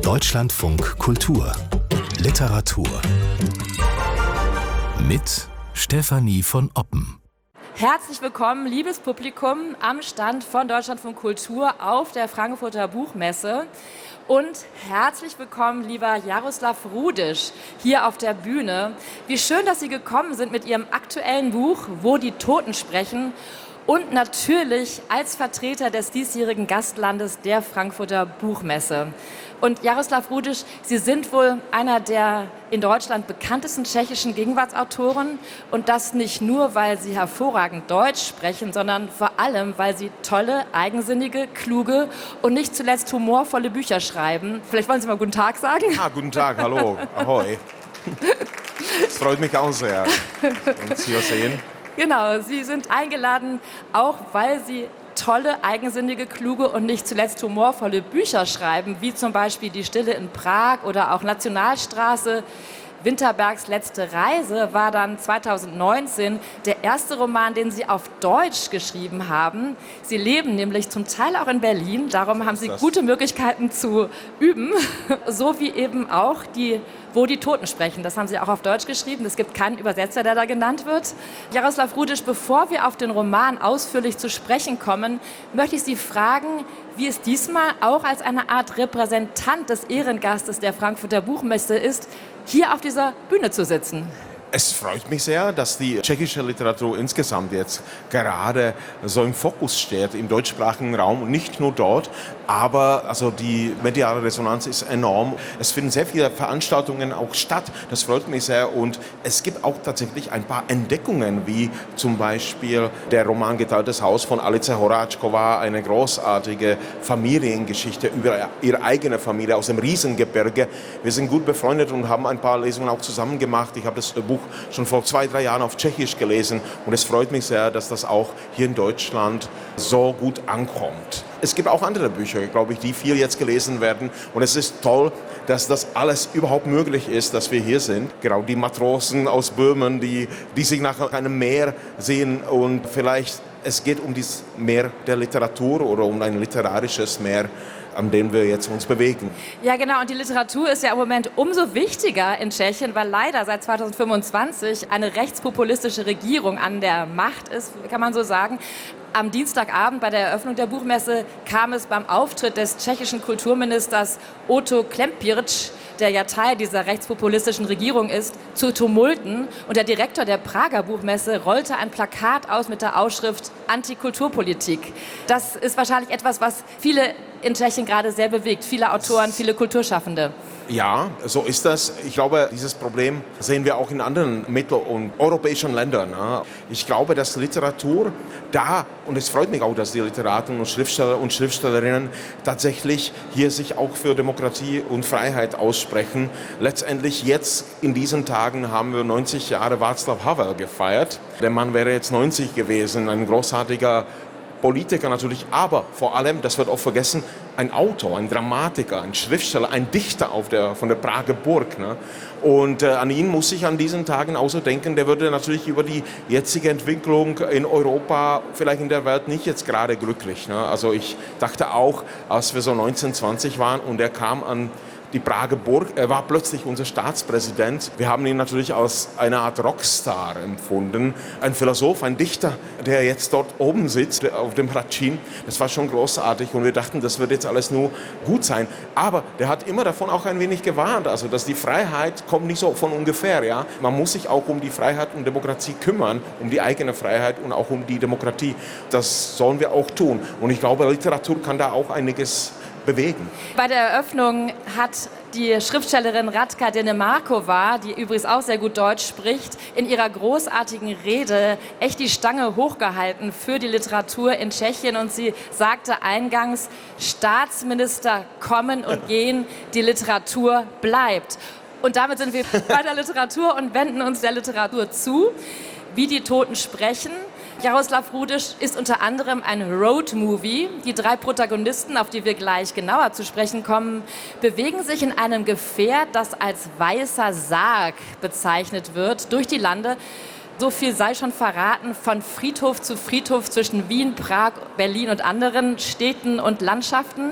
Deutschlandfunk Kultur Literatur mit Stefanie von Oppen. Herzlich willkommen, liebes Publikum, am Stand von Deutschlandfunk Kultur auf der Frankfurter Buchmesse. Und herzlich willkommen, lieber Jaroslav Rudisch, hier auf der Bühne. Wie schön, dass Sie gekommen sind mit Ihrem aktuellen Buch Wo die Toten sprechen. Und natürlich als Vertreter des diesjährigen Gastlandes der Frankfurter Buchmesse. Und Jaroslav Rudisch, Sie sind wohl einer der in Deutschland bekanntesten tschechischen Gegenwartsautoren. Und das nicht nur, weil Sie hervorragend Deutsch sprechen, sondern vor allem, weil Sie tolle, eigensinnige, kluge und nicht zuletzt humorvolle Bücher schreiben. Vielleicht wollen Sie mal guten Tag sagen? Ah, guten Tag, hallo, ahoi. Es freut mich auch sehr, uns hier sehen. Genau, Sie sind eingeladen, auch weil Sie tolle, eigensinnige, kluge und nicht zuletzt humorvolle Bücher schreiben, wie zum Beispiel Die Stille in Prag oder auch Nationalstraße. Winterbergs letzte Reise war dann 2019 der erste Roman, den Sie auf Deutsch geschrieben haben. Sie leben nämlich zum Teil auch in Berlin, darum haben Sie gute Möglichkeiten zu üben, so wie eben auch Wo die Toten sprechen. Das haben Sie auch auf Deutsch geschrieben. Es gibt keinen Übersetzer, der da genannt wird. Jaroslav Rudisch, bevor wir auf den Roman ausführlich zu sprechen kommen, möchte ich Sie fragen, wie es diesmal auch als eine Art Repräsentant des Ehrengastes der Frankfurter Buchmesse ist, hier auf dieser Bühne zu sitzen. Es freut mich sehr, dass die tschechische Literatur insgesamt jetzt gerade so im Fokus steht im deutschsprachigen Raum und nicht nur dort, aber also die mediale Resonanz ist enorm. Es finden sehr viele Veranstaltungen auch statt, das freut mich sehr und es gibt auch tatsächlich ein paar Entdeckungen, wie zum Beispiel der Roman Geteiltes Haus von Alice Horáčková, eine großartige Familiengeschichte über ihre eigene Familie aus dem Riesengebirge. Wir sind gut befreundet und haben ein paar Lesungen auch zusammen gemacht. Ich habe das Buch schon vor 2-3 Jahren auf Tschechisch gelesen und es freut mich sehr, dass das auch hier in Deutschland so gut ankommt. Es gibt auch andere Bücher, glaube ich, die viel jetzt gelesen werden und es ist toll, dass das alles überhaupt möglich ist, dass wir hier sind. Genau die Matrosen aus Böhmen, die sich nach einem Meer sehen und vielleicht es geht um dieses Meer der Literatur oder um ein literarisches Meer, an dem wir jetzt uns bewegen. Ja, genau. Und die Literatur ist ja im Moment umso wichtiger in Tschechien, weil leider seit 2025 eine rechtspopulistische Regierung an der Macht ist, kann man so sagen. Am Dienstagabend bei der Eröffnung der Buchmesse kam es beim Auftritt des tschechischen Kulturministers Otto Klempirch, der ja Teil dieser rechtspopulistischen Regierung ist, zu Tumulten. Und der Direktor der Prager Buchmesse rollte ein Plakat aus mit der Ausschrift Antikulturpolitik. Das ist wahrscheinlich etwas, was viele in Tschechien gerade sehr bewegt. Viele Autoren, viele Kulturschaffende. Ja, so ist das. Ich glaube, dieses Problem sehen wir auch in anderen mittel- und europäischen Ländern. Ich glaube, dass Literatur da, und es freut mich auch, dass die Literaten und Schriftsteller und Schriftstellerinnen tatsächlich hier sich auch für Demokratie und Freiheit aussprechen. Letztendlich jetzt in diesen Tagen haben wir 90 Jahre Václav Havel gefeiert. Der Mann wäre jetzt 90 gewesen, ein großartiger Politiker natürlich, aber vor allem, das wird oft vergessen, ein Autor, ein Dramatiker, ein Schriftsteller, ein Dichter von der Prager Burg. Ne? Und an ihn muss ich an diesen Tagen auch so denken, der würde natürlich über die jetzige Entwicklung in Europa, vielleicht in der Welt nicht jetzt gerade glücklich. Ne? Also ich dachte auch, als wir so 19, 20 waren und er kam an die Prager Burg, er war plötzlich unser Staatspräsident. Wir haben ihn natürlich als eine Art Rockstar empfunden. Ein Philosoph, ein Dichter, der jetzt dort oben sitzt, auf dem Hradčín. Das war schon großartig und wir dachten, das wird jetzt alles nur gut sein. Aber der hat immer davon auch ein wenig gewarnt, also dass die Freiheit kommt nicht so von ungefähr. Ja? Man muss sich auch um die Freiheit und Demokratie kümmern, um die eigene Freiheit und auch um die Demokratie. Das sollen wir auch tun. Und ich glaube, Literatur kann da auch einiges bewegen. Bei der Eröffnung hat die Schriftstellerin Radka Denemarkova, die übrigens auch sehr gut Deutsch spricht, in ihrer großartigen Rede echt die Stange hochgehalten für die Literatur in Tschechien. Und sie sagte eingangs, Staatsminister kommen und gehen, die Literatur bleibt. Und damit sind wir bei der Literatur und wenden uns der Literatur zu. Wie die Toten sprechen. Jaroslav Rudisch ist unter anderem ein Roadmovie. Die 3 Protagonisten, auf die wir gleich genauer zu sprechen kommen, bewegen sich in einem Gefährt, das als weißer Sarg bezeichnet wird, durch die Lande. So viel sei schon verraten, von Friedhof zu Friedhof zwischen Wien, Prag, Berlin und anderen Städten und Landschaften.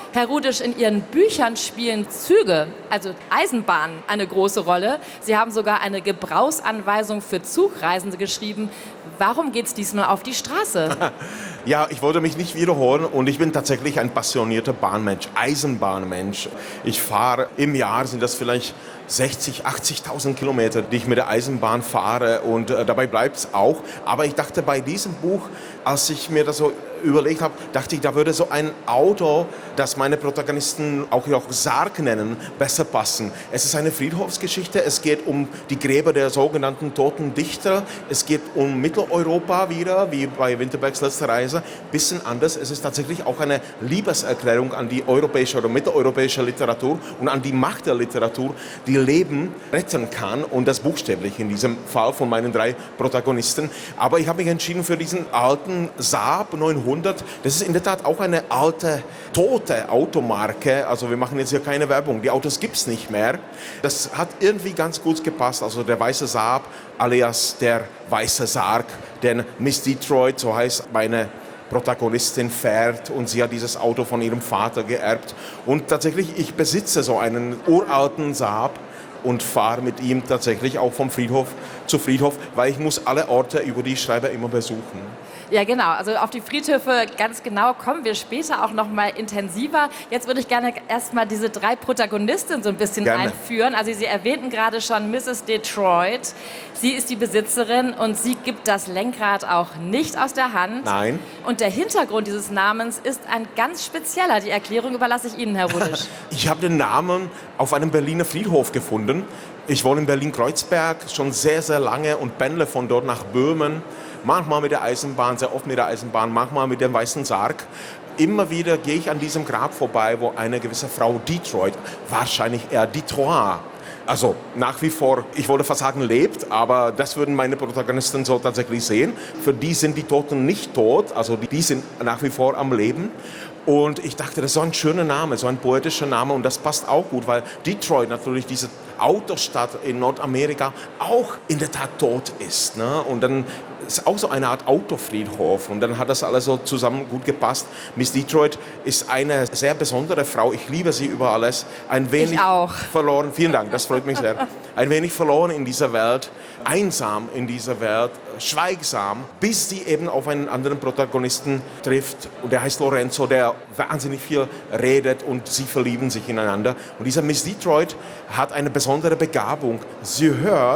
Herr Rudisch, in Ihren Büchern spielen Züge, also Eisenbahnen, eine große Rolle. Sie haben sogar eine Gebrauchsanweisung für Zugreisende geschrieben. Warum geht es diesmal auf die Straße? Ja, ich wollte mich nicht wiederholen und ich bin tatsächlich ein passionierter Bahnmensch, Eisenbahnmensch. Ich fahre im Jahr, sind das vielleicht 60.000, 80.000 Kilometer, die ich mit der Eisenbahn fahre und dabei bleibt es auch. Aber ich dachte bei diesem Buch, als ich mir das so überlegt habe, dachte ich, da würde so ein Auto, das meine Protagonisten auch Sarg nennen, besser passen. Es ist eine Friedhofsgeschichte, es geht um die Gräber der sogenannten toten Dichter, es geht um Mitteleuropa wieder, wie bei Winterbergs letzter Reise, bisschen anders. Es ist tatsächlich auch eine Liebeserklärung an die europäische oder mitteleuropäische Literatur und an die Macht der Literatur, die Leben retten kann und das buchstäblich in diesem Fall von meinen 3 Protagonisten. Aber ich habe mich entschieden für diesen alten Saab 900. Das ist in der Tat auch eine alte, tote Automarke. Also wir machen jetzt hier keine Werbung. Die Autos gibt es nicht mehr. Das hat irgendwie ganz gut gepasst. Also der weiße Saab alias der weiße Sarg. Denn Miss Detroit, so heißt meine Protagonistin, fährt und sie hat dieses Auto von ihrem Vater geerbt. Und tatsächlich, ich besitze so einen uralten Saab und fahre mit ihm tatsächlich auch vom Friedhof zu Friedhof, weil ich muss alle Orte, über die ich schreibe, immer besuchen. Ja, genau. Also auf die Friedhöfe ganz genau kommen wir später auch noch mal intensiver. Jetzt würde ich gerne erst mal diese 3 Protagonistinnen so ein bisschen einführen. Also Sie erwähnten gerade schon Mrs. Detroit. Sie ist die Besitzerin und sie gibt das Lenkrad auch nicht aus der Hand. Nein. Und der Hintergrund dieses Namens ist ein ganz spezieller. Die Erklärung überlasse ich Ihnen, Herr Rudisch. Ich habe den Namen auf einem Berliner Friedhof gefunden. Ich wohne in Berlin-Kreuzberg schon sehr, sehr lange und pendle von dort nach Böhmen. Manchmal mit der Eisenbahn, sehr oft mit der Eisenbahn, manchmal mit dem weißen Sarg. Immer wieder gehe ich an diesem Grab vorbei, wo eine gewisse Frau Detroit, wahrscheinlich eher Detroit, also nach wie vor, ich wollte fast sagen, lebt, aber das würden meine Protagonisten so tatsächlich sehen. Für die sind die Toten nicht tot, also die sind nach wie vor am Leben. Und ich dachte, das ist so ein schöner Name, so ein poetischer Name und das passt auch gut, weil Detroit natürlich diese Autostadt in Nordamerika auch in der Tat tot ist. Ne? Und dann ist auch so eine Art Autofriedhof und dann hat das alles so zusammen gut gepasst. Miss Detroit ist eine sehr besondere Frau, ich liebe sie über alles. Ein wenig ich auch. Verloren, vielen Dank, das freut mich sehr. Ein wenig verloren in dieser Welt, einsam in dieser Welt, schweigsam, bis sie eben auf einen anderen Protagonisten trifft. Und der heißt Lorenzo, der wahnsinnig viel redet und sie verlieben sich ineinander. Und dieser Miss Detroit hat eine besondere Begabung. Sie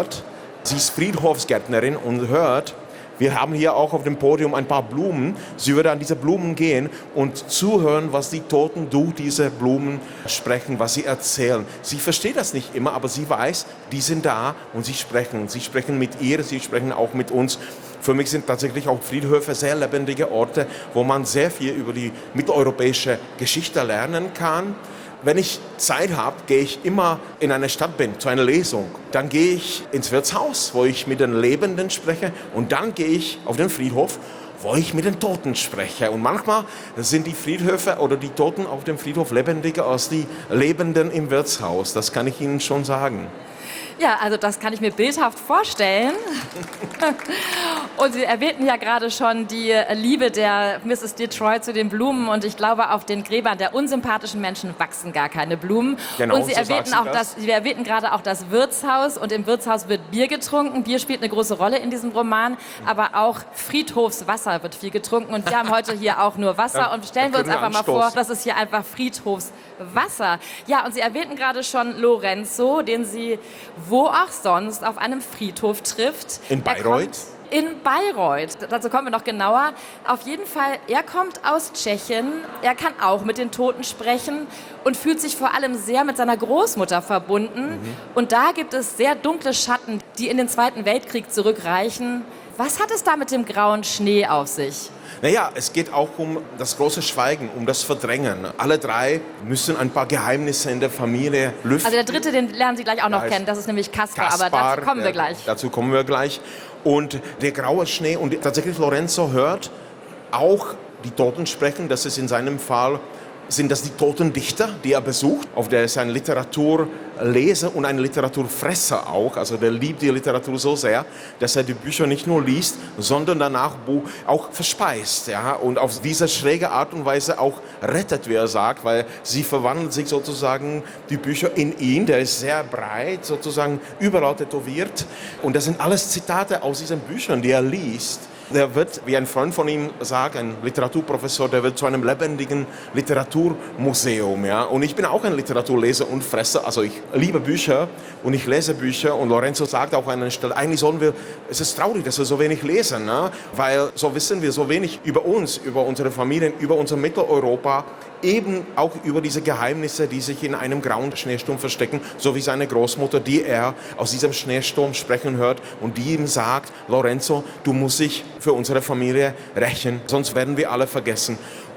ist Friedhofsgärtnerin und hört, wir haben hier auch auf dem Podium ein paar Blumen. Sie würde an diese Blumen gehen und zuhören, was die Toten durch diese Blumen sprechen, was sie erzählen. Sie versteht das nicht immer, aber sie weiß, die sind da und sie sprechen. Sie sprechen mit ihr, sie sprechen auch mit uns. Für mich sind tatsächlich auch Friedhöfe sehr lebendige Orte, wo man sehr viel über die mitteleuropäische Geschichte lernen kann. Wenn ich Zeit habe, gehe ich immer in eine Stadt bin, zu einer Lesung. Dann gehe ich ins Wirtshaus, wo ich mit den Lebenden spreche. Und dann gehe ich auf den Friedhof, wo ich mit den Toten spreche. Und manchmal sind die Friedhöfe oder die Toten auf dem Friedhof lebendiger als die Lebenden im Wirtshaus. Das kann ich Ihnen schon sagen. Ja, also das kann ich mir bildhaft vorstellen. Und Sie erwähnten ja gerade schon die Liebe der Mrs. Detroit zu den Blumen. Und ich glaube, auf den Gräbern der unsympathischen Menschen wachsen gar keine Blumen. Genau, und Sie so erwähnten auch wir erwähnten gerade auch das Wirtshaus. Und im Wirtshaus wird Bier getrunken. Bier spielt eine große Rolle in diesem Roman. Aber auch Friedhofswasser wird viel getrunken. Und wir haben heute hier auch nur Wasser. Und stellen wir uns einfach mal vor, das ist hier einfach Friedhofswasser. Ja, und Sie erwähnten gerade schon Lorenzo, den Sie wo auch sonst auf einem Friedhof trifft. In Bayreuth? In Bayreuth. Dazu kommen wir noch genauer. Auf jeden Fall, er kommt aus Tschechien. Er kann auch mit den Toten sprechen und fühlt sich vor allem sehr mit seiner Großmutter verbunden. Und da gibt es sehr dunkle Schatten, die in den Zweiten Weltkrieg zurückreichen. Was hat es da mit dem grauen Schnee auf sich? Naja, es geht auch um das große Schweigen, um das Verdrängen. Alle 3 müssen ein paar Geheimnisse in der Familie lüften. Also der dritte, den lernen Sie gleich auch noch kennen, das ist nämlich Kaspar, aber dazu kommen wir gleich. Dazu kommen wir gleich. Und der graue Schnee und tatsächlich Lorenzo hört auch die Toten sprechen. Das ist in seinem Fall sind das die toten Dichter, die er besucht. Auf der ist ein Literaturleser und ein Literaturfresser auch. Also der liebt die Literatur so sehr, dass er die Bücher nicht nur liest, sondern danach auch verspeist. Ja? Und auf diese schräge Art und Weise auch rettet, wie er sagt, weil sie verwandeln sich sozusagen die Bücher in ihn. Der ist sehr breit, sozusagen überall tätowiert. Und das sind alles Zitate aus diesen Büchern, die er liest. Der wird, wie ein Freund von ihm sagt, ein Literaturprofessor, der wird zu einem lebendigen Literaturmuseum. Ja? Und ich bin auch ein Literaturleser und Fresser. Also ich liebe Bücher und ich lese Bücher. Und Lorenzo sagt auch an einer Stelle, eigentlich sollen wir, es ist traurig, dass wir so wenig lesen, ne? Weil so wissen wir so wenig über uns, über unsere Familien, über unser Mitteleuropa, eben auch über diese Geheimnisse, die sich in einem grauen Schneesturm verstecken, so wie seine Großmutter, die er aus diesem Schneesturm sprechen hört und die ihm sagt, Lorenzo, du musst dich für unsere Familie rächen, sonst werden wir alle vergessen.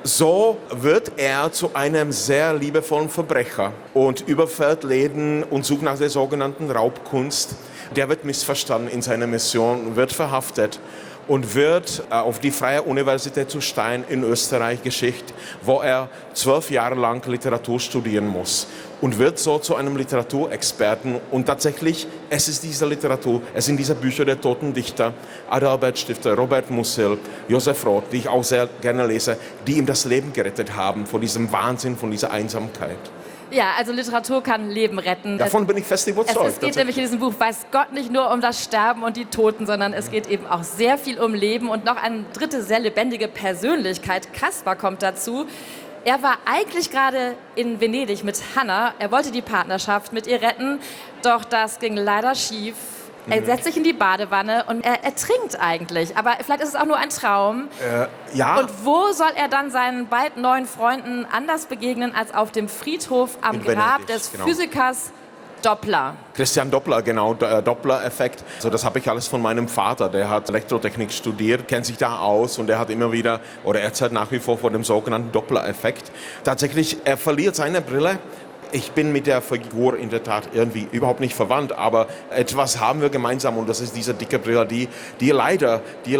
So wird er zu einem sehr liebevollen Verbrecher und überfällt Läden und sucht nach der sogenannten Raubkunst. Der wird missverstanden in seiner Mission, wird verhaftet und wird auf die Freie Universität zu Stein in Österreich geschickt, wo er 12 Jahre lang Literatur studieren muss und wird so zu einem Literaturexperten. Und tatsächlich, es ist diese Literatur, es sind diese Bücher der toten Dichter, Adalbert Stifter, Robert Musil, Josef Roth, die ich auch sehr gerne lese, die ihm das Leben gerettet haben von diesem Wahnsinn, von dieser Einsamkeit. Ja, also Literatur kann Leben retten. Davon bin ich fest überzeugt. Es geht nämlich in diesem Buch, weiß Gott, nicht nur um das Sterben und die Toten, sondern es geht eben auch sehr viel um Leben. Und noch eine dritte sehr lebendige Persönlichkeit, Caspar, kommt dazu. Er war eigentlich gerade in Venedig mit Hanna. Er wollte die Partnerschaft mit ihr retten, doch das ging leider schief. Er setzt sich in die Badewanne und er ertrinkt eigentlich. Aber vielleicht ist es auch nur ein Traum. Ja. Und wo soll er dann seinen bald neuen Freunden anders begegnen als auf dem Friedhof am Grab des Physikers Doppler? Christian Doppler, genau, Doppler-Effekt. Also das habe ich alles von meinem Vater, der hat Elektrotechnik studiert, kennt sich da aus und der hat immer wieder, oder er erzählt nach wie vor von dem sogenannten Doppler-Effekt. Tatsächlich, er verliert seine Brille. Ich bin mit der Figur in der Tat irgendwie überhaupt nicht verwandt, aber etwas haben wir gemeinsam und das ist diese dicke Brille, die leider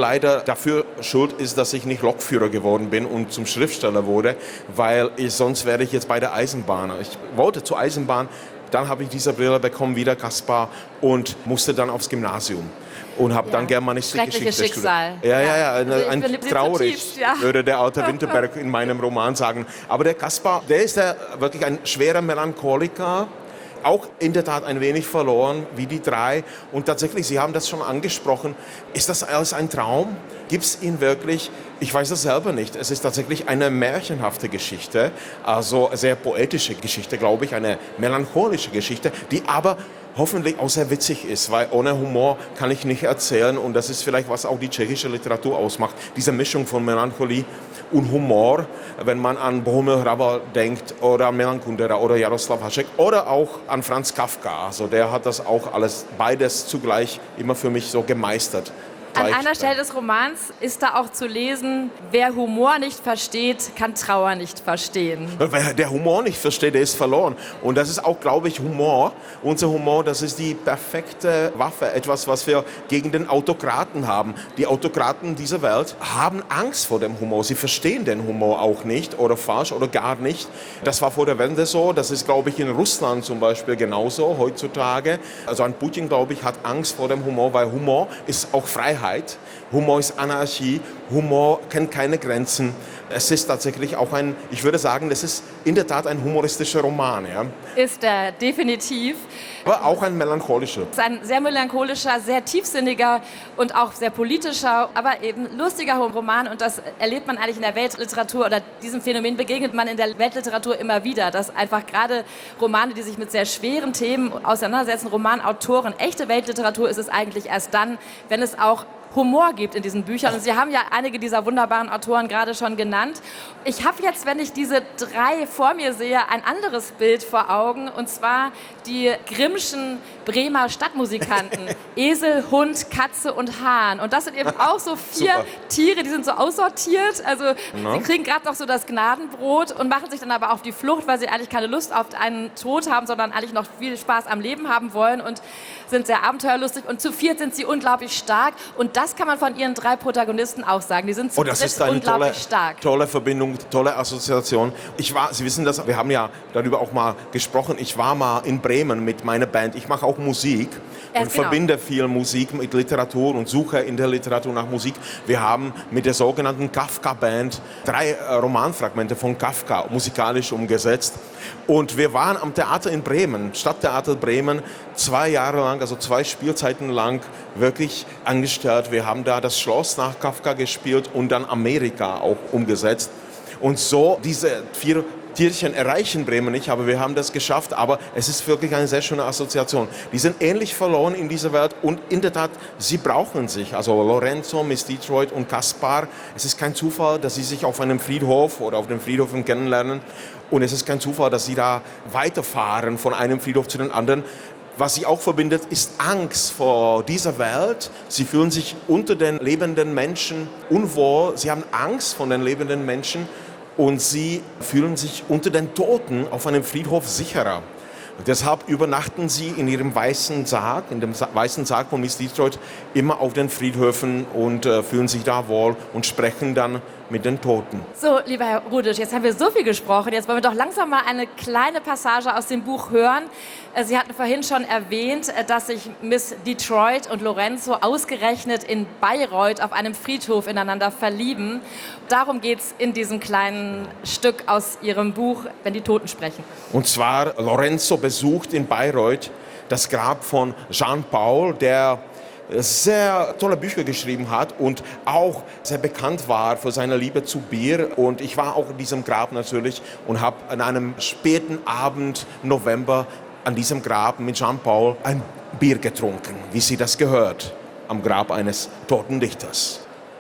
dafür schuld ist, dass ich nicht Lokführer geworden bin und zum Schriftsteller wurde, weil sonst wäre ich jetzt bei der Eisenbahn. Ich wollte zur Eisenbahn, dann habe ich diese Brille bekommen, wieder Caspar, und musste dann aufs Gymnasium. Und habe dann Germanistik-Geschichte studiert. Schicksal. Ein traurig, würde der alte Winterberg in meinem Roman sagen. Aber der Caspar, der ist wirklich ein schwerer Melancholiker, auch in der Tat ein wenig verloren, wie die drei. Und tatsächlich, Sie haben das schon angesprochen, ist das alles ein Traum? Gibt es ihn wirklich? Ich weiß das selber nicht. Es ist tatsächlich eine märchenhafte Geschichte, also sehr poetische Geschichte, glaube ich, eine melancholische Geschichte, die aber hoffentlich auch sehr witzig ist, weil ohne Humor kann ich nicht erzählen und das ist vielleicht, was auch die tschechische Literatur ausmacht, diese Mischung von Melancholie und Humor, wenn man an Bohumil Hrabal denkt oder an Milan Kundera oder Jaroslav Hašek oder auch an Franz Kafka, also der hat das auch alles, beides zugleich immer für mich so gemeistert. An einer Stelle des Romans ist da auch zu lesen, wer Humor nicht versteht, kann Trauer nicht verstehen. Wer der Humor nicht versteht, der ist verloren. Und das ist auch, glaube ich, Humor. Unser Humor, das ist die perfekte Waffe. Etwas, was wir gegen den Autokraten haben. Die Autokraten dieser Welt haben Angst vor dem Humor. Sie verstehen den Humor auch nicht oder falsch oder gar nicht. Das war vor der Wende so. Das ist, glaube ich, in Russland zum Beispiel genauso heutzutage. Also ein Putin, glaube ich, hat Angst vor dem Humor, weil Humor ist auch Freiheit. Humor ist Anarchie, Humor kennt keine Grenzen. Es ist tatsächlich auch ich würde sagen, das ist in der Tat ein humoristischer Roman. Ja? Ist er, definitiv. Aber auch ein melancholischer. Es ist ein sehr melancholischer, sehr tiefsinniger und auch sehr politischer, aber eben lustiger Roman. Und das erlebt man eigentlich in der Weltliteratur oder diesem Phänomen begegnet man in der Weltliteratur immer wieder, dass einfach gerade Romane, die sich mit sehr schweren Themen auseinandersetzen, Romanautoren, echte Weltliteratur ist es eigentlich erst dann, wenn es auch Humor gibt in diesen Büchern. Und Sie haben ja einige dieser wunderbaren Autoren gerade schon genannt. Ich habe jetzt, wenn ich diese drei vor mir sehe, ein anderes Bild vor Augen, und zwar die Grimmschen Bremer Stadtmusikanten. Esel, Hund, Katze und Hahn. Und das sind eben auch so 4 Tiere, die sind so aussortiert. Also sie kriegen gerade noch so das Gnadenbrot und machen sich dann aber auf die Flucht, weil sie eigentlich keine Lust auf einen Tod haben, sondern eigentlich noch viel Spaß am Leben haben wollen und sind sehr abenteuerlustig. Und zu 4 sind sie unglaublich stark. Und das kann man von Ihren 3 Protagonisten auch sagen. Die sind zu Das dritt ist eine unglaublich stark. tolle Verbindung, tolle Assoziation. Sie wissen das, wir haben ja darüber auch mal gesprochen. Ich war mal in Bremen mit meiner Band. Ich mache auch Musik und verbinde viel Musik mit Literatur und suche in der Literatur nach Musik. Wir haben mit der sogenannten Kafka-Band 3 Romanfragmente von Kafka musikalisch umgesetzt. Und wir waren am Theater in Bremen, Stadttheater Bremen, 2 Jahre lang, also 2 Spielzeiten lang, wirklich angestellt. Wir haben da das Schloss nach Kafka gespielt und dann Amerika auch umgesetzt. Und so diese 4 Tierchen erreichen Bremen nicht, aber wir haben das geschafft. Aber es ist wirklich eine sehr schöne Assoziation. Die sind ähnlich verloren in dieser Welt und in der Tat, sie brauchen sich. Also Lorenzo, Miss Detroit und Kaspar. Es ist kein Zufall, dass sie sich auf einem Friedhof oder auf den Friedhöfen kennenlernen. Und es ist kein Zufall, dass sie da weiterfahren von einem Friedhof zu den anderen. Was sie auch verbindet, ist Angst vor dieser Welt. Sie fühlen sich unter den lebenden Menschen unwohl. Sie haben Angst vor den lebenden Menschen. Und sie fühlen sich unter den Toten auf einem Friedhof sicherer. Und deshalb übernachten sie in ihrem weißen Sarg, in dem weißen Sarg von Miss Detroit, immer auf den Friedhöfen und fühlen sich da wohl und sprechen dann mit den Toten. So, lieber Herr Rudisch, jetzt haben wir so viel gesprochen. Jetzt wollen wir doch langsam mal eine kleine Passage aus dem Buch hören. Sie hatten vorhin schon erwähnt, dass sich Miss Detroit und Lorenzo ausgerechnet in Bayreuth auf einem Friedhof ineinander verlieben. Darum geht es in diesem kleinen Stück aus Ihrem Buch, wenn die Toten sprechen. Und zwar, Lorenzo besucht in Bayreuth das Grab von Jean-Paul, der sehr tolle Bücher geschrieben hat und auch sehr bekannt war für seine Liebe zu Bier. Und ich war auch in diesem Grab natürlich und habe an einem späten Abend November an diesem Grab mit Jean-Paul ein Bier getrunken, wie sie das gehört, am Grab eines toten Dichters.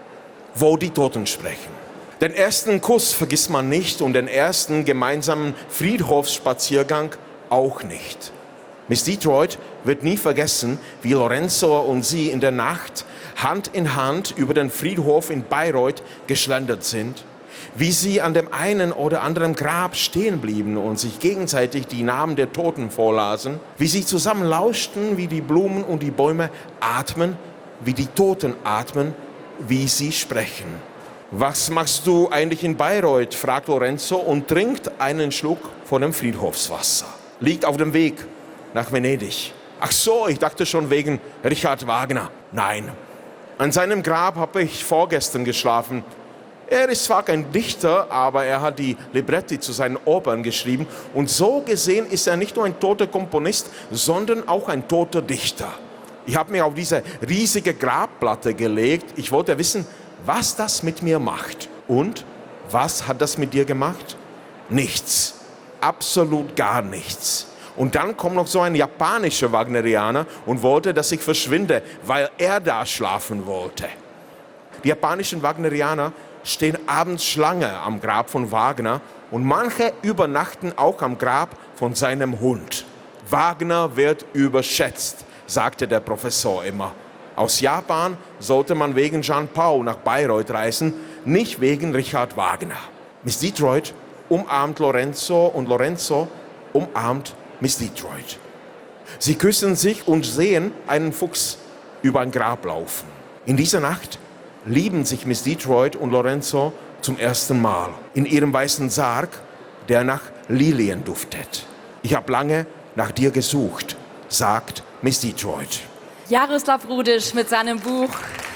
Wo die Toten sprechen. Den ersten Kuss vergisst man nicht und den ersten gemeinsamen Friedhofsspaziergang auch nicht. Miss Detroit wird nie vergessen, wie Lorenzo und sie in der Nacht Hand in Hand über den Friedhof in Bayreuth geschlendert sind, wie sie an dem einen oder anderen Grab stehen blieben und sich gegenseitig die Namen der Toten vorlasen, wie sie zusammen lauschten, wie die Blumen und die Bäume atmen, wie die Toten atmen, wie sie sprechen. Was machst du eigentlich in Bayreuth? Fragt Lorenzo und trinkt einen Schluck von dem Friedhofswasser. Liegt auf dem Weg nach Venedig. Ach so, ich dachte schon wegen Richard Wagner. Nein, an seinem Grab habe ich vorgestern geschlafen. Er ist zwar kein Dichter, aber er hat die Libretti zu seinen Opern geschrieben. Und so gesehen ist er nicht nur ein toter Komponist, sondern auch ein toter Dichter. Ich habe mir auf diese riesige Grabplatte gelegt. Ich wollte wissen, was das mit mir macht. Und was hat das mit dir gemacht? Nichts. Absolut gar nichts. Und dann kommt noch so ein japanischer Wagnerianer und wollte, dass ich verschwinde, weil er da schlafen wollte. Die japanischen Wagnerianer stehen abends Schlange am Grab von Wagner und manche übernachten auch am Grab von seinem Hund. Wagner wird überschätzt, sagte der Professor immer. Aus Japan sollte man wegen Jean-Paul nach Bayreuth reisen, nicht wegen Richard Wagner. Miss Detroit umarmt Lorenzo und Lorenzo umarmt Miss Detroit. Sie küssen sich und sehen einen Fuchs über ein Grab laufen. In dieser Nacht lieben sich Miss Detroit und Lorenzo zum ersten Mal in ihrem weißen Sarg, der nach Lilien duftet. Ich habe lange nach dir gesucht, sagt Miss Detroit. Jaroslav Rudisch mit seinem Buch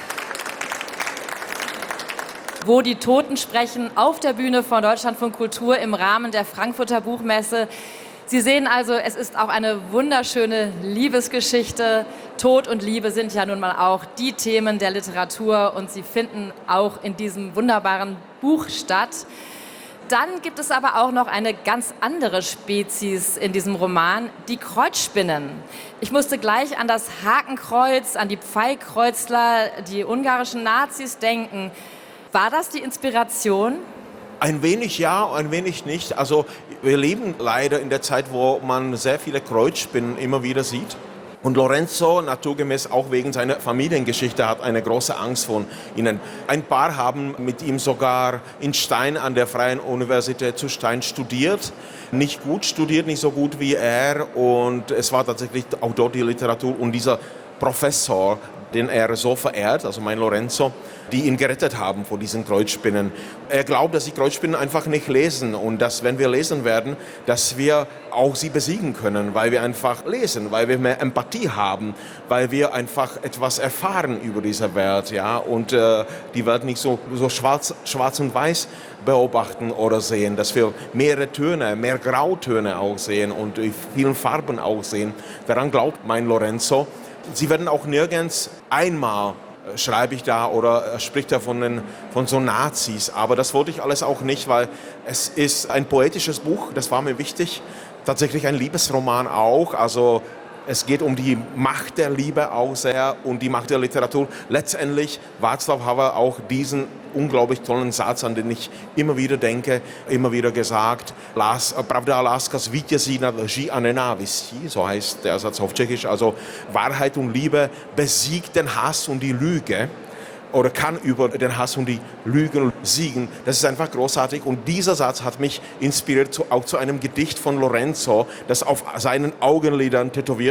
Wo die Toten sprechen, auf der Bühne von Deutschlandfunk Kultur im Rahmen der Frankfurter Buchmesse. Sie sehen also, es ist auch eine wunderschöne Liebesgeschichte. Tod und Liebe sind ja nun mal auch die Themen der Literatur und sie finden auch in diesem wunderbaren Buch statt. Dann gibt es aber auch noch eine ganz andere Spezies in diesem Roman, die Kreuzspinnen. Ich musste gleich an das Hakenkreuz, an die Pfeilkreuzler, die ungarischen Nazis denken. War das die Inspiration? Ein wenig ja, ein wenig nicht. Also wir leben leider in der Zeit, wo man sehr viele Kreuzspinnen immer wieder sieht. Und Lorenzo, naturgemäß auch wegen seiner Familiengeschichte, hat eine große Angst vor ihnen. Ein paar haben mit ihm sogar in Stein an der Freien Universität zu Stein studiert. Nicht gut studiert, nicht so gut wie er. Und es war tatsächlich auch dort die Literatur und dieser Professor, den er so verehrt, also mein Lorenzo, die ihn gerettet haben vor diesen Kreuzspinnen. Er glaubt, dass die Kreuzspinnen einfach nicht lesen und dass, wenn wir lesen werden, dass wir auch sie besiegen können, weil wir einfach lesen, weil wir mehr Empathie haben, weil wir einfach etwas erfahren über diese Welt, ja, und die Welt nicht so schwarz und weiß beobachten oder sehen, dass wir mehrere Töne, mehr Grautöne auch sehen und die vielen Farben auch sehen. Daran glaubt mein Lorenzo. Sie werden auch nirgends einmal schreibe ich da oder spricht er von so Nazis. Aber das wollte ich alles auch nicht, weil es ist ein poetisches Buch, das war mir wichtig. Tatsächlich ein Liebesroman auch, also es geht um die Macht der Liebe auch sehr und die Macht der Literatur. Letztendlich Václav Havel auch diesen unglaublich tollen Satz, an den ich immer wieder denke, immer wieder gesagt. Pravda a láska zvítězí nad lží a nenávistí, so heißt der Satz auf Tschechisch. Also Wahrheit und Liebe besiegt den Hass und die Lüge. Oder kann über den Hass und die Lügen siegen. Das ist einfach großartig. Und dieser Satz hat mich inspiriert auch zu einem Gedicht von Lorenzo, das auf seinen Augenlidern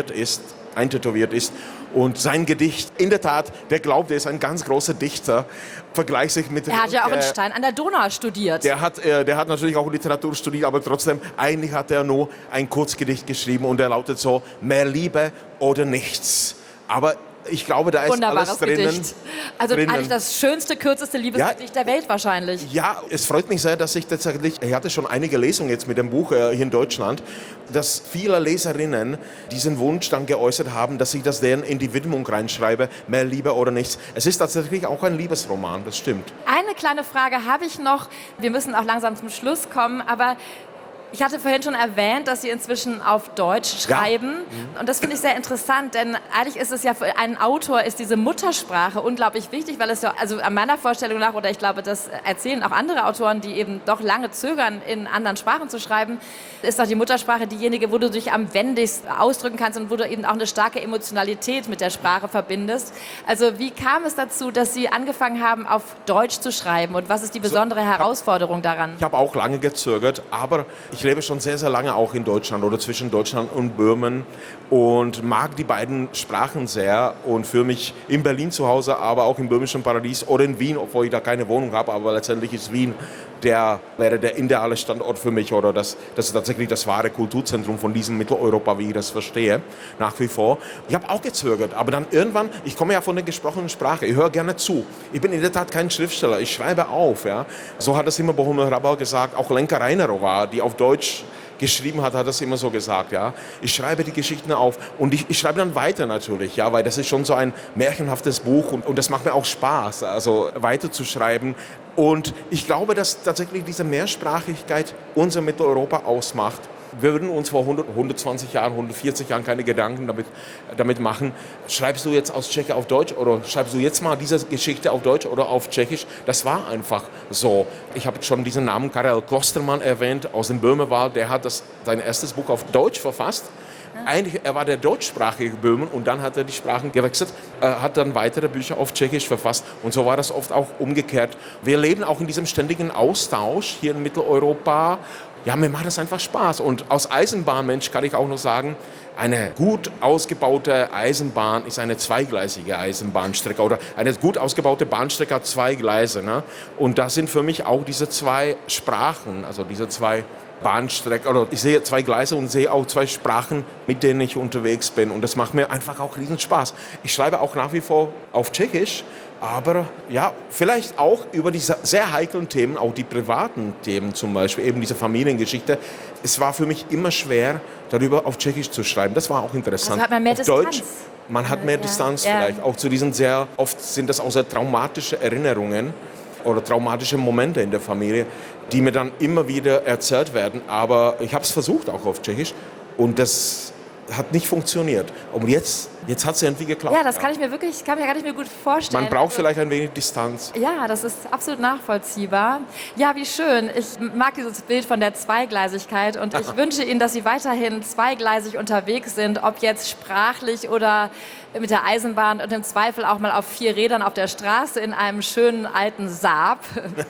eintätowiert ist. Und sein Gedicht, in der Tat, der glaubt, er ist ein ganz großer Dichter. Vergleicht sich mit... Er hat ja auch in Stein an der Donau studiert. Der hat natürlich auch Literatur studiert, aber trotzdem, eigentlich hat er nur ein Kurzgedicht geschrieben und der lautet so, mehr Liebe oder nichts. Aber ich glaube, da ist wunderbares alles drinnen. Gedicht. Also eigentlich das schönste, kürzeste Liebesgedicht der Welt wahrscheinlich. Ja, es freut mich sehr, dass ich hatte schon einige Lesungen jetzt mit dem Buch hier in Deutschland, dass viele Leserinnen diesen Wunsch dann geäußert haben, dass ich das denen in die Widmung reinschreibe, mehr Liebe oder nichts. Es ist tatsächlich auch ein Liebesroman, das stimmt. Eine kleine Frage habe ich noch. Wir müssen auch langsam zum Schluss kommen, aber ich hatte vorhin schon erwähnt, dass Sie inzwischen auf Deutsch schreiben. Ja. Und das finde ich sehr interessant, denn eigentlich ist es ja für einen Autor ist diese Muttersprache unglaublich wichtig, weil es ja, also an meiner Vorstellung nach, oder ich glaube, das erzählen auch andere Autoren, die eben doch lange zögern, in anderen Sprachen zu schreiben, ist doch die Muttersprache diejenige, wo du dich am wendigsten ausdrücken kannst und wo du eben auch eine starke Emotionalität mit der Sprache verbindest. Also wie kam es dazu, dass Sie angefangen haben, auf Deutsch zu schreiben und was ist die besondere Herausforderung daran? Ich habe auch lange gezögert, aber ich lebe schon sehr, sehr lange auch in Deutschland oder zwischen Deutschland und Böhmen und mag die beiden Sprachen sehr und fühle mich in Berlin zu Hause, aber auch im böhmischen Paradies oder in Wien, obwohl ich da keine Wohnung habe, aber letztendlich ist Wien wäre der ideale Standort für mich oder das ist tatsächlich das wahre Kulturzentrum von diesem Mitteleuropa, wie ich das verstehe, nach wie vor. Ich habe auch gezögert, aber dann irgendwann, ich komme ja von der gesprochenen Sprache, ich höre gerne zu. Ich bin in der Tat kein Schriftsteller, ich schreibe auf. Ja. So hat es immer Bohumil Hrabal gesagt, auch Lenka Reinerová, die auf Deutsch geschrieben hat das immer so gesagt, ja. Ich schreibe die Geschichten auf und ich schreibe dann weiter natürlich, ja, weil das ist schon so ein märchenhaftes Buch und das macht mir auch Spaß, also weiter zu schreiben. Und ich glaube, dass tatsächlich diese Mehrsprachigkeit unser Mitteleuropa ausmacht. Wir würden uns vor 120 Jahren, 140 Jahren keine Gedanken damit machen. Schreibst du jetzt aus Tschechisch auf Deutsch oder schreibst du jetzt mal diese Geschichte auf Deutsch oder auf Tschechisch? Das war einfach so. Ich habe schon diesen Namen Karel Klostermann erwähnt aus dem Böhmerwald. Der hat sein erstes Buch auf Deutsch verfasst. Eigentlich, er war der deutschsprachige Böhmen und dann hat er die Sprachen gewechselt, hat dann weitere Bücher auf Tschechisch verfasst und so war das oft auch umgekehrt. Wir leben auch in diesem ständigen Austausch hier in Mitteleuropa. Ja, mir macht das einfach Spaß und als Eisenbahnmensch kann ich auch noch sagen, eine gut ausgebaute Eisenbahn ist eine zweigleisige Eisenbahnstrecke oder eine gut ausgebaute Bahnstrecke hat zwei Gleise. Ne? Und das sind für mich auch diese zwei Sprachen, also diese zwei Bahnstrecke, oder ich sehe zwei Gleise und sehe auch zwei Sprachen, mit denen ich unterwegs bin und das macht mir einfach auch riesen Spaß. Ich schreibe auch nach wie vor auf Tschechisch, aber ja, vielleicht auch über diese sehr heiklen Themen, auch die privaten Themen zum Beispiel, eben diese Familiengeschichte. Es war für mich immer schwer, darüber auf Tschechisch zu schreiben. Das war auch interessant. Also hat man mehr auf Distanz. Deutsch, man hat mehr Distanz vielleicht, auch zu diesen oft sind das auch sehr traumatische Erinnerungen oder traumatische Momente in der Familie, die mir dann immer wieder erzählt werden. Aber ich habe es versucht, auch auf Tschechisch, und das hat nicht funktioniert. Und jetzt hat es irgendwie geklappt. Ja, das kann ich mir gut vorstellen. Man braucht vielleicht ein wenig Distanz. Ja, das ist absolut nachvollziehbar. Ja, wie schön. Ich mag dieses Bild von der Zweigleisigkeit und ich wünsche Ihnen, dass Sie weiterhin zweigleisig unterwegs sind, ob jetzt sprachlich oder mit der Eisenbahn und im Zweifel auch mal auf 4 Rädern auf der Straße in einem schönen alten Saab.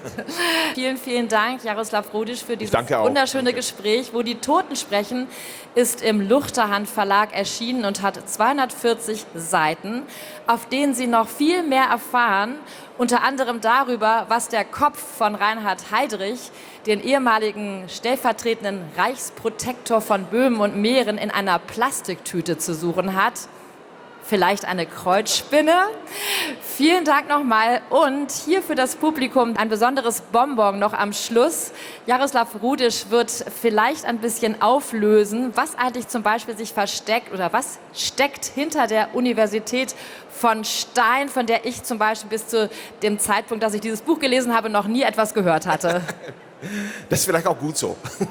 Vielen, vielen Dank, Jaroslav Rudisch, für dieses wunderschöne Gespräch. Wo die Toten sprechen, ist im Luchterhand Verlag erschienen und hat 240 42 Seiten, auf denen Sie noch viel mehr erfahren, unter anderem darüber, was der Kopf von Reinhard Heydrich, den ehemaligen stellvertretenden Reichsprotektor von Böhmen und Mähren, in einer Plastiktüte zu suchen hat. Vielleicht eine Kreuzspinne. Vielen Dank nochmal und hier für das Publikum ein besonderes Bonbon noch am Schluss. Jaroslav Rudisch wird vielleicht ein bisschen auflösen, was eigentlich zum Beispiel sich versteckt oder was steckt hinter der Universität von Stein, von der ich zum Beispiel bis zu dem Zeitpunkt, dass ich dieses Buch gelesen habe, noch nie etwas gehört hatte. Das ist vielleicht auch gut so.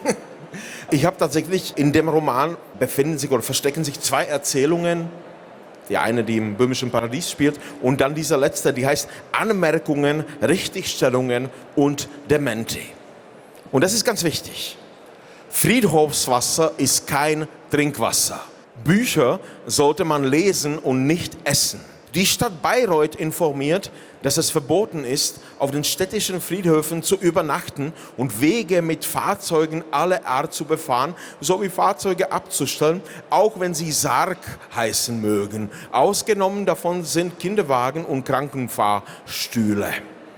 Ich habe tatsächlich in dem Roman befinden sich oder verstecken sich zwei Erzählungen. Die eine, die im böhmischen Paradies spielt, und dann dieser letzte, die heißt Anmerkungen, Richtigstellungen und Demente. Und das ist ganz wichtig. Friedhofswasser ist kein Trinkwasser. Bücher sollte man lesen und nicht essen. Die Stadt Bayreuth informiert, dass es verboten ist, auf den städtischen Friedhöfen zu übernachten und Wege mit Fahrzeugen aller Art zu befahren, sowie Fahrzeuge abzustellen, auch wenn sie Sarg heißen mögen. Ausgenommen davon sind Kinderwagen und Krankenfahrstühle.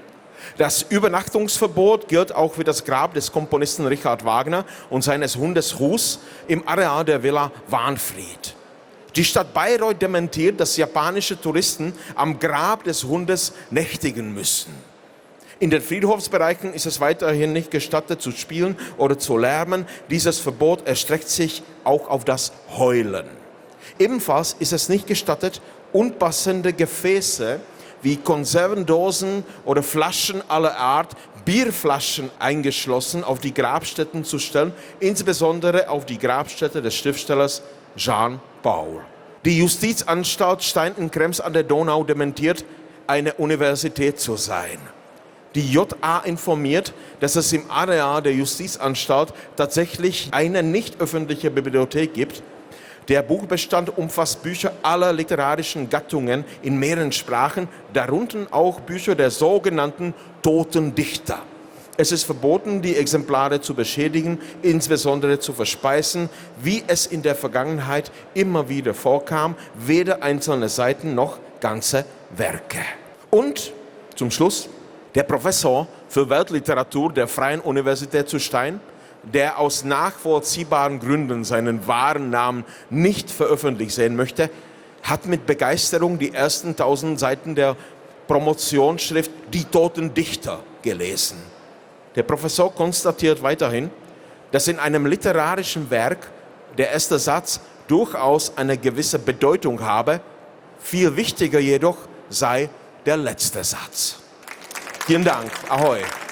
Das Übernachtungsverbot gilt auch für das Grab des Komponisten Richard Wagner und seines Hundes Hus im Areal der Villa Wahnfried. Die Stadt Bayreuth dementiert, dass japanische Touristen am Grab des Hundes nächtigen müssen. In den Friedhofsbereichen ist es weiterhin nicht gestattet zu spielen oder zu lärmen. Dieses Verbot erstreckt sich auch auf das Heulen. Ebenfalls ist es nicht gestattet, unpassende Gefäße wie Konservendosen oder Flaschen aller Art, Bierflaschen eingeschlossen, auf die Grabstätten zu stellen, insbesondere auf die Grabstätte des Schriftstellers Jean Paul. Die Justizanstalt Stein-in-Krems an der Donau dementiert, eine Universität zu sein. Die JA informiert, dass es im Areal der Justizanstalt tatsächlich eine nicht öffentliche Bibliothek gibt. Der Buchbestand umfasst Bücher aller literarischen Gattungen in mehreren Sprachen, darunter auch Bücher der sogenannten toten Dichter. Es ist verboten, die Exemplare zu beschädigen, insbesondere zu verspeisen, wie es in der Vergangenheit immer wieder vorkam, weder einzelne Seiten noch ganze Werke. Und zum Schluss der Professor für Weltliteratur der Freien Universität zu Stein, der aus nachvollziehbaren Gründen seinen wahren Namen nicht veröffentlicht sehen möchte, hat mit Begeisterung die ersten 1000 Seiten der Promotionsschrift Die toten Dichter gelesen. Der Professor konstatiert weiterhin, dass in einem literarischen Werk der erste Satz durchaus eine gewisse Bedeutung habe, viel wichtiger jedoch sei der letzte Satz. Vielen Dank. Ahoi.